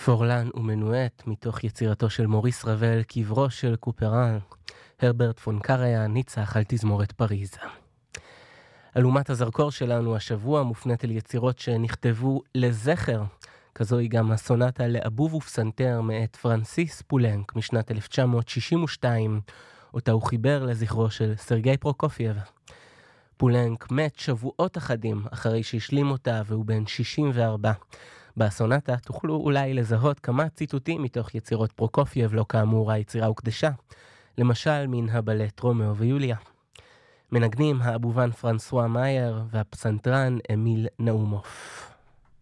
פורלן ומנואט מתוך יצירתו של מוריס רבל, קברו של קופרן. הרברט פון קריה ניצח על תזמורת פריז. אלומת הזרקור שלנו השבוע מופנית אל יצירות שנכתבו לזכר. כזו היא גם הסונטה לאבוב ופסנתר מאת פרנסיס פולנק משנת 1962, אותה הוא חיבר לזכרו של סרגי פרוקופייב. פולנק מת שבועות אחדים אחרי שהשלים אותה והוא בן 64. בסונטה תוכלו אולי לזהות כמה ציטוטים מתוך יצירות פרוקופייב, לא כאמור היצירה הוקדשה, למשל מן הבלט רומאו ויוליה. מנגנים האבובן פרנסואה מאייר והפסנתרן אמיל נאומוף.